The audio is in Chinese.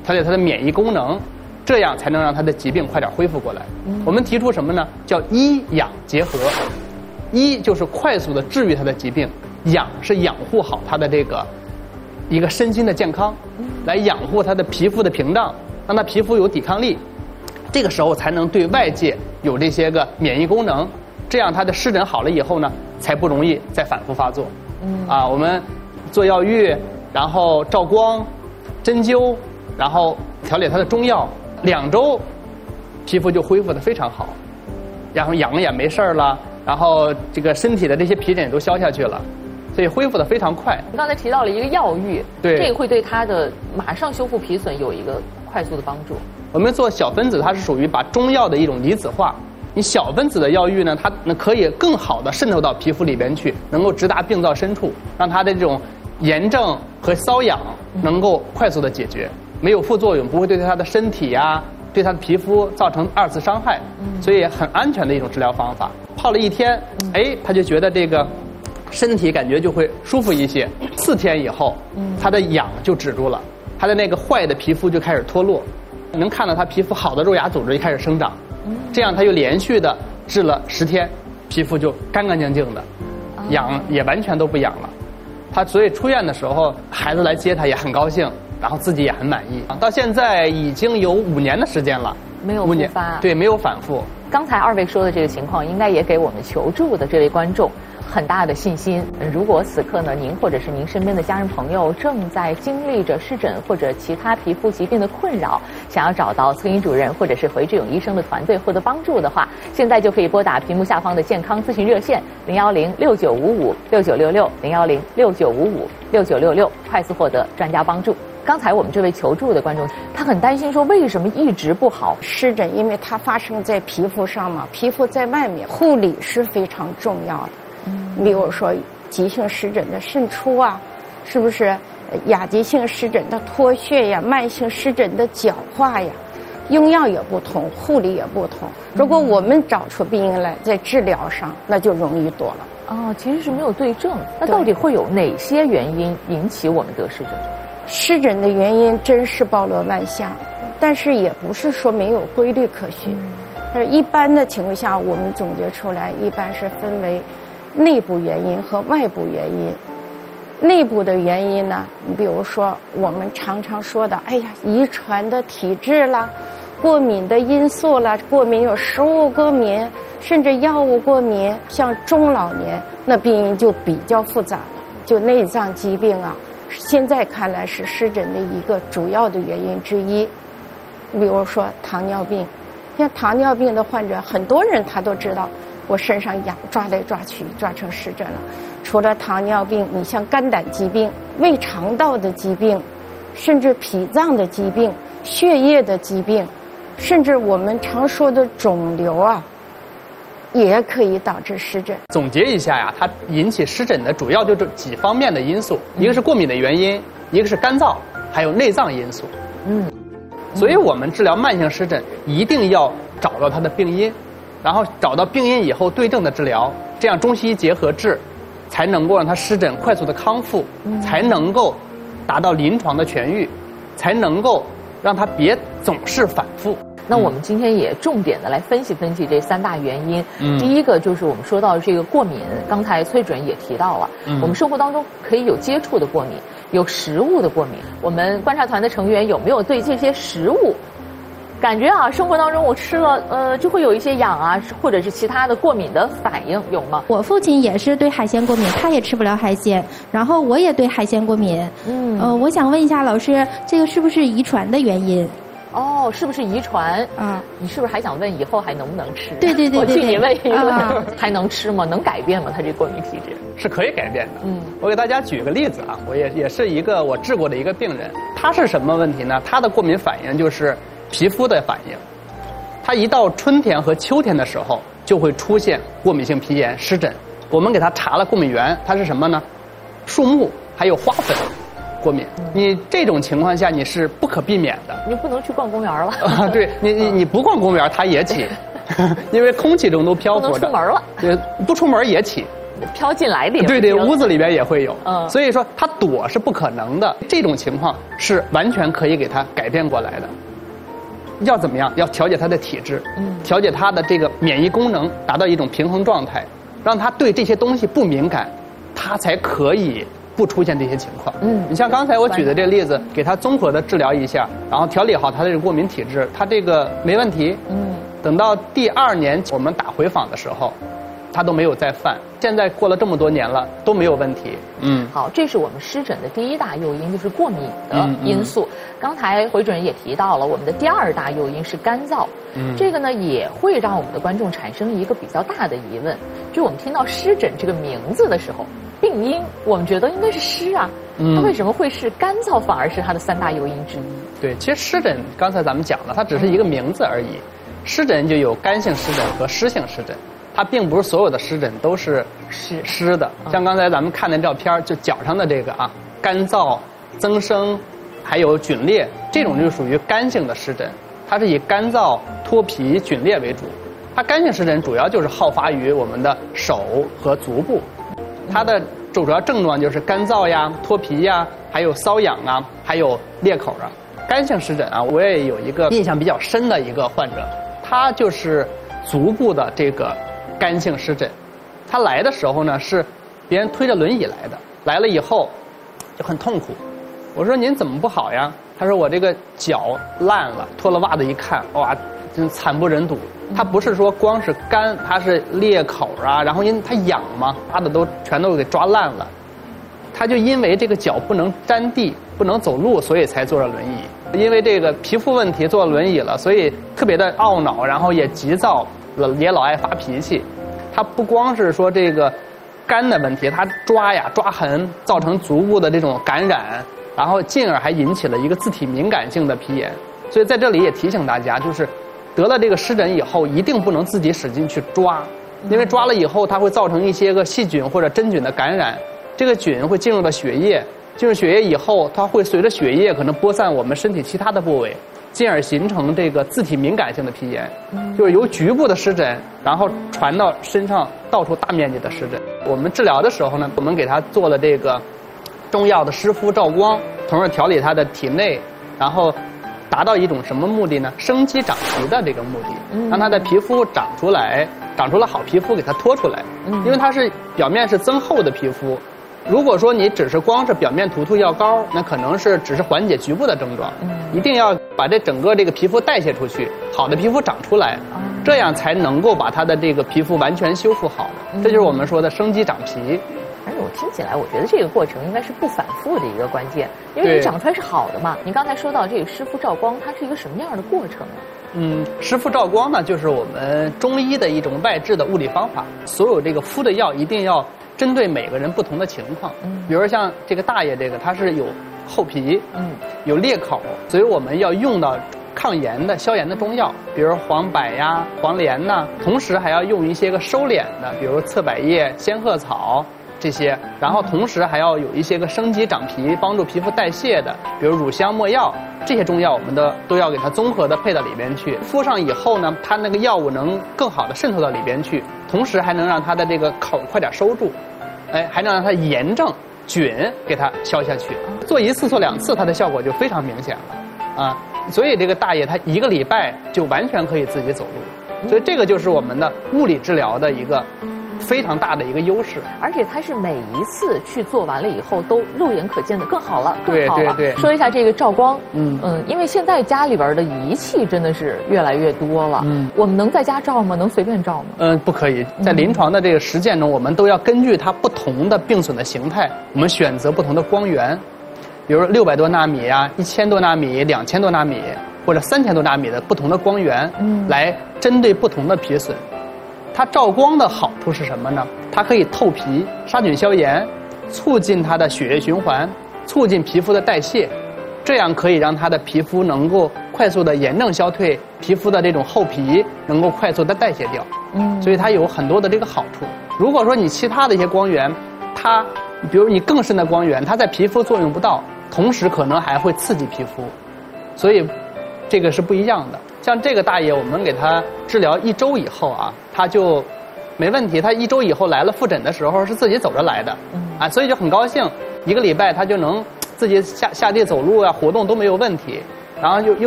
调节他的免疫功能，这样才能让他的疾病快点恢复过来。我们提出什么呢？叫医养结合。医就是快速的治愈他的疾病，养是养护好他的这个一个身心的健康，来养护他的皮肤的屏障，让他皮肤有抵抗力，这个时候才能对外界有这些个免疫功能，这样他的湿疹好了以后呢，才不容易再反复发作。我们做药浴，然后照光、针灸，然后调理他的中药，2周，皮肤就恢复得非常好，然后痒也没事儿了。然后这个身体的这些皮疹也都消下去了，所以恢复得非常快。 你刚才提到了一个药浴， 对， 这个会对它的马上修复皮损有一个快速的帮助。 我们做小分子，它是属于把中药的一种离子化。你小分子的药浴呢，它可以更好的渗透到皮肤里边去，能够直达病灶深处，让它的这种炎症和瘙痒能够快速的解决，没有副作用，不会对它的身体呀、对他的皮肤造成2次伤害，所以很安全的一种治疗方法。泡了1天，他就觉得这个身体感觉就会舒服一些。4天以后，他的痒就止住了，他的那个坏的皮肤就开始脱落，能看到他皮肤好的肉芽组织就开始生长。这样他就连续的治了10天，皮肤就干干净净的，痒也完全都不痒了。他所以出院的时候，孩子来接他也很高兴。然后自己也很满意，到现在已经有5年的时间了， 没有复发， 对，没有反复。 刚才2位说的这个情况，应该也给我们求助的这位观众很大的信心。如果此刻呢，您或者是您身边的家人朋友正在经历着湿疹或者其他皮肤疾病的困扰，想要找到崔英主任或者是回志勇医生的团队获得帮助的话，现在就可以拨打屏幕下方的健康咨询热线010-6955-6966，010-6955-6966，快速获得专家帮助。刚才我们这位求助的观众，他很担心说为什么一直不好？ 湿疹因为它发生在皮肤上嘛，皮肤在外面，护理是非常重要的。比如说急性湿疹的渗出啊，是不是亚急性湿疹的脱屑呀，慢性湿疹的角化呀，用药也不同，护理也不同。如果我们找出病因来，在治疗上那就容易多了。 其实是没有对症。那到底会有哪些原因引起我们得湿疹？ 湿疹的原因真是包罗万象，但是也不是说没有规律可循。但是一般的情况下，我们总结出来一般是分为内部原因和外部原因。内部的原因呢，你比如说我们常常说的，遗传的体质啦，过敏的因素啦，过敏有食物过敏，甚至药物过敏。像中老年，那病因就比较复杂了，就内脏疾病啊。现在看来是湿疹的一个主要的原因之一。比如说糖尿病，像糖尿病的患者，很多人他都知道我身上痒，抓来抓去抓成湿疹了。除了糖尿病，你像肝胆疾病、胃肠道的疾病，甚至脾脏的疾病、血液的疾病，甚至我们常说的肿瘤啊，也可以导致湿疹。 总结一下呀，它引起湿疹的主要就是几方面的因素，一个是过敏的原因，一个是干燥，还有内脏因素。所以我们治疗慢性湿疹一定要找到它的病因，然后找到病因以后对症的治疗，这样中西医结合治，才能够让它湿疹快速的康复，才能够达到临床的痊愈，才能够让它别总是反复。 那我们今天也重点的来分析分析这3大原因。第一个就是我们说到这个过敏，刚才崔主任也提到了，我们生活当中可以有接触的过敏，有食物的过敏。我们观察团的成员有没有对这些食物感觉生活当中我吃了就会有一些痒啊，或者是其他的过敏的反应，有吗？ 我父亲也是对海鲜过敏，他也吃不了海鲜，然后我也对海鲜过敏。我想问一下老师，这个是不是遗传的原因？ 是不是遗传？你是不是还想问以后还能不能吃？ 对， 我替你问一问，还能吃吗？能改变吗？他这过敏体质是可以改变的。我给大家举个例子啊，我也是一个我治过的一个病人，他是什么问题呢？他的过敏反应就是皮肤的反应，他一到春天和秋天的时候就会出现过敏性皮炎、湿疹。我们给他查了过敏源，它是什么呢？树木还有花粉过敏。你这种情况下你是不可避免的， 你不能去逛公园了。 对，你不逛公园它也起，因为空气中都漂浮着。 不能出门了， 不出门也起。 飘进来的也对，屋子里边也会有。所以说它躲是不可能的，这种情况是完全可以给它改变过来的。要怎么样？要调节它的体质，调节它的这个免疫功能，达到一种平衡状态，让它对这些东西不敏感，它才可以不出现这些情况。你像刚才我举的这个例子，给它综合的治疗一下，然后调理好它的这个过敏体质，它这个没问题。等到第2年我们打回访的时候，它都没有再犯。现在过了这么多年了，都没有问题。 好，这是我们湿疹的第1大诱因，就是过敏的因素。刚才回主任也提到了，我们的第2大诱因是干燥。这个呢也会让我们的观众产生一个比较大的疑问，就我们听到湿疹这个名字的时候，病因我们觉得应该是湿啊，它为什么会是干燥反而是它的3大诱因之一？ 对，其实湿疹刚才咱们讲了，它只是一个名字而已。湿疹就有干性湿疹和湿性湿疹。它并不是所有的湿疹都是湿的，像刚才咱们看的照片，就脚上的这个啊，干燥、增生，还有皲裂，这种就属于干性的湿疹，它是以干燥、脱皮、皲裂为主。它干性湿疹主要就是好发于我们的手和足部，它的主要症状就是干燥呀、脱皮呀，还有瘙痒啊，还有裂口啊。干性湿疹啊，我也有一个印象比较深的一个患者，他就是足部的这个干性湿疹。他来的时候呢是别人推着轮椅来的，来了以后就很痛苦。我说您怎么不好呀？他说我这个脚烂了，脱了袜子一看，哇，真惨不忍睹。他不是说光是干，他是裂口啊，然后因为他痒嘛，袜子都全都给抓烂了。他就因为这个脚不能沾地，不能走路，所以才坐着轮椅。因为这个皮肤问题坐轮椅了，所以特别的懊恼，然后也急躁，也老爱发脾气。他不光是说这个干的问题，他抓痕，造成足部的这种感染，然后进而还引起了一个自体敏感性的皮炎。所以在这里也提醒大家，就是得了这个湿疹以后，一定不能自己使劲去抓，因为抓了以后它会造成一些个细菌或者真菌的感染，这个菌会进入到血液，进入血液以后，它会随着血液可能播散我们身体其他的部位，进而形成这个自体敏感性的皮炎，就是由局部的湿疹，然后传到身上，到处大面积的湿疹。我们治疗的时候呢，我们给他做了这个中药的湿敷照光，同时调理他的体内，然后达到一种什么目的呢？生肌长皮的这个目的，让他的皮肤长出来，长出了好皮肤给它脱出来，因为它是表面是增厚的皮肤。如果说你只是光是表面涂药膏，那可能是只是缓解局部的症状，一定要把这整个这个皮肤代谢出去，好的皮肤长出来，这样才能够把它的这个皮肤完全修复好的。这就是我们说的生肌长皮。 而且我听起来，我觉得这个过程应该是不反复的一个关键，因为你长出来是好的嘛。你刚才说到这个湿敷照光，它是一个什么样的过程呢？ 湿敷照光呢，就是我们中医的一种外治的物理方法。所有这个敷的药一定要针对每个人不同的情况。比如像这个大爷这个，他是有厚皮，有裂口，所以我们要用到抗炎的、消炎的中药，比如黄柏呀、黄连呐，同时还要用一些个收敛的，比如侧柏叶、仙鹤草这些，然后同时还要有一些个生肌长皮、帮助皮肤代谢的，比如乳香、没药这些中药，我们都要给它综合的配到里边去。敷上以后呢，它那个药物能更好的渗透到里边去，同时还能让它的这个口快点收住，还能让它炎症菌给它消下去。做1次做2次，它的效果就非常明显了啊！所以这个大爷他1个礼拜就完全可以自己走路，所以这个就是我们的物理治疗的一个非常大的一个优势。 而且它是每一次去做完了以后都肉眼可见的更好了，更好了。 对。 说一下这个照光，因为现在家里边的仪器真的是越来越多了，我们能在家照吗？能随便照吗？ 不可以。在临床的这个实践中，我们都要根据它不同的病损的形态，我们选择不同的光源，比如600多纳米啊、1000多纳米、2000多纳米或者3000多纳米的不同的光源，来针对不同的皮损。它照光的好处是什么呢？它可以透皮、杀菌消炎，促进它的血液循环，促进皮肤的代谢，这样可以让它的皮肤能够快速的炎症消退，皮肤的这种厚皮能够快速的代谢掉。所以它有很多的这个好处。如果说你其他的一些光源，它比如你更深的光源，它在皮肤作用不到，同时可能还会刺激皮肤，所以这个是不一样的。像这个大爷，我们给他治疗1周以后啊，他就没问题。他1周以后来了复诊的时候是自己走着来的，啊，所以就很高兴，1个礼拜他就能自己下地走路啊，活动都没有问题。然后又